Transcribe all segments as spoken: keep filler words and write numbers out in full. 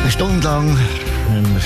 Eine Stunde lang haben wir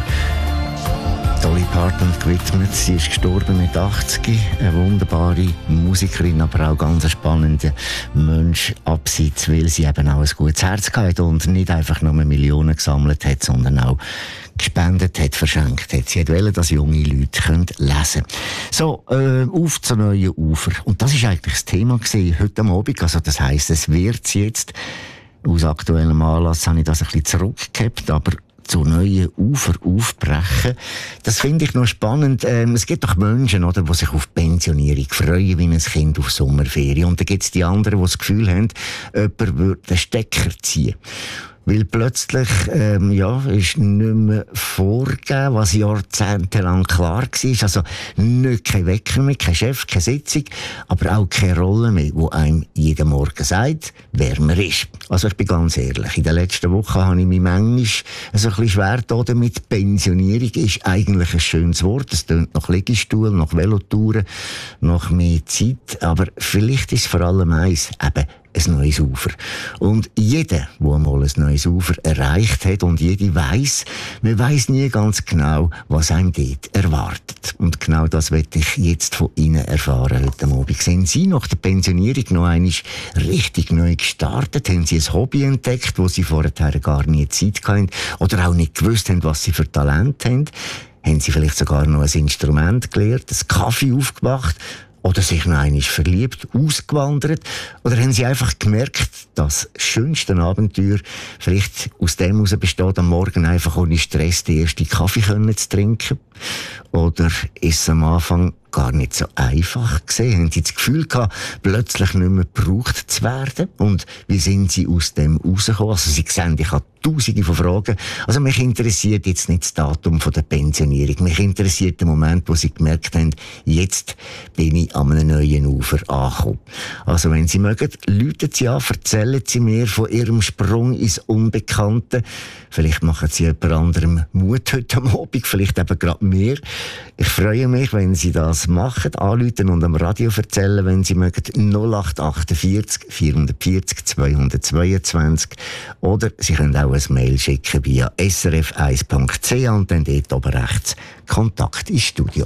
der Dolly Parton gewidmet. Sie ist gestorben mit achtzig. Eine wunderbare Musikerin, aber auch ganz ein spannender Mensch abseits, weil sie eben auch ein gutes Herz hatte und nicht einfach nur Millionen gesammelt hat, sondern auch gespendet hat, verschenkt hat. Sie wollte, dass junge Leute können lesen können. So, äh, auf zu neuen Ufer. Und das war eigentlich das Thema gewesen, heute am Abend. Also das heisst, es wird jetzt, aus aktuellem Anlass habe ich das ein bisschen zurückgehabt, aber zu neuen Ufer aufbrechen. Das finde ich noch spannend. Ähm, es gibt doch Menschen, oder, die sich auf Pensionierung freuen, wie ein Kind auf Sommerferien. Und dann gibt es die anderen, die das Gefühl haben, jemand würde den Stecker ziehen. Weil plötzlich, ähm, ja, ist nicht mehr vorgegeben, was jahrzehntelang klar war. Also nicht kein Wecker mehr, kein Chef, keine Sitzung, aber auch keine Rolle mehr, die einem jeden Morgen sagt, wer man ist. Also ich bin ganz ehrlich, in den letzten Wochen habe ich mich manchmal so ein bisschen schwer getan damit. Pensionierung ist eigentlich ein schönes Wort. Es tönt nach Liegestuhl, nach Velotouren, nach mehr Zeit. Aber vielleicht ist es vor allem eins, eben, ein neues Ufer. Und jeder, der einmal ein neues Ufer erreicht hat, und jede weiss, man weiss nie ganz genau, was einem dort erwartet. Und genau das möchte ich jetzt von Ihnen erfahren heute Abend. Sind Sie nach der Pensionierung noch einmal richtig neu gestartet? Haben Sie ein Hobby entdeckt, wo Sie vorher gar nie Zeit hatten? Oder auch nicht gewusst haben, was Sie für Talent haben? Haben Sie vielleicht sogar noch ein Instrument gelernt, einen Kaffee aufgemacht? Oder sich noch einmal verliebt, ausgewandert? Oder haben Sie einfach gemerkt, dass das schönste Abenteuer vielleicht aus dem heraus besteht, am Morgen einfach ohne Stress den ersten Kaffee zu trinken? Oder ist es am Anfang gar nicht so einfach gewesen? Haben Sie das Gefühl gehabt, plötzlich nicht mehr gebraucht zu werden? Und wie sind Sie aus dem rausgekommen? Also Sie sehen, ich habe tausende von Fragen. Also mich interessiert jetzt nicht das Datum von der Pensionierung. Mich interessiert der Moment, wo Sie gemerkt haben, jetzt bin ich an einem neuen Ufer angekommen. Also wenn Sie mögen, läuten Sie an, erzählen Sie mir von Ihrem Sprung ins Unbekannte. Vielleicht machen Sie jemand anderem Mut heute am Abend, vielleicht eben gerade mir. Ich freue mich, wenn Sie das machen, anrufen und am Radio erzählen, wenn Sie mögen, null acht achtundvierzig vierhundertvierzig zweihundertzweiundzwanzig. Oder Sie können auch ein Mail schicken via s r f eins punkt c h und dann dort oben rechts Kontakt ins Studio.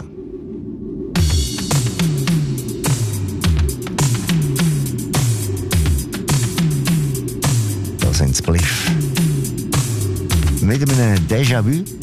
Da sind Spliff. Mit einem Déjà-vu.